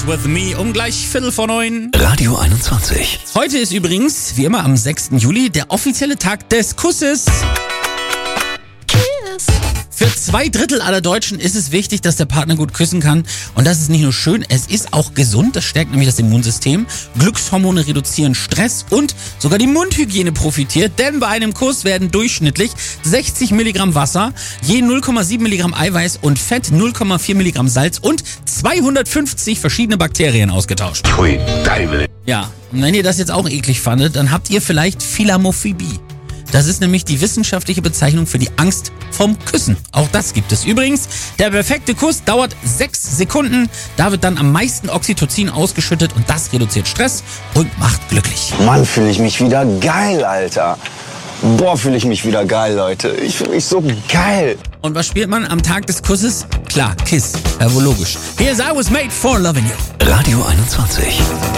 With me um gleich 8:45. Radio 21. Heute ist übrigens, wie immer am 6. Juli, der offizielle Tag des Kusses. Für 2/3 aller Deutschen ist es wichtig, dass der Partner gut küssen kann. Und das ist nicht nur schön, es ist auch gesund. Das stärkt nämlich das Immunsystem. Glückshormone reduzieren Stress und sogar die Mundhygiene profitiert. Denn bei einem Kuss werden durchschnittlich 60 Milligramm Wasser, je 0,7 Milligramm Eiweiß und Fett, 0,4 Milligramm Salz und 250 verschiedene Bakterien ausgetauscht. Hui, Teufel. Ja, und wenn ihr das jetzt auch eklig fandet, dann habt ihr vielleicht Philamophobie. Das ist nämlich die wissenschaftliche Bezeichnung für die Angst vom Küssen. Auch das gibt es. Übrigens, der perfekte Kuss dauert 6 Sekunden. Da wird dann am meisten Oxytocin ausgeschüttet und das reduziert Stress und macht glücklich. Mann, fühle ich mich wieder geil, Alter. Boah, fühle ich mich wieder geil, Leute. Ich fühle mich so geil. Und was spielt man am Tag des Kusses? Klar, Kiss. Ja, wohl logisch. Here's I Was Made for Loving You. Radio 21.